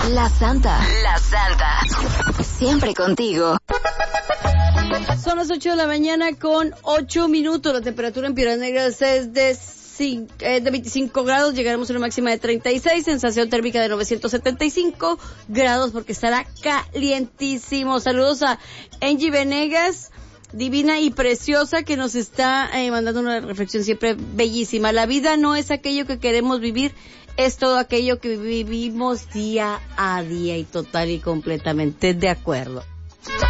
La Santa. La Santa. Siempre contigo. Son las 8 de la mañana con 8 minutos. La temperatura en Piedras Negras es de 25 grados. Llegaremos a una máxima de 36. Sensación térmica de 975 grados porque estará calientísimo. Saludos a Angie Venegas, divina y preciosa, que nos está mandando una reflexión siempre bellísima. La vida no es aquello que queremos vivir, es todo aquello que vivimos día a día, y total y completamente de acuerdo.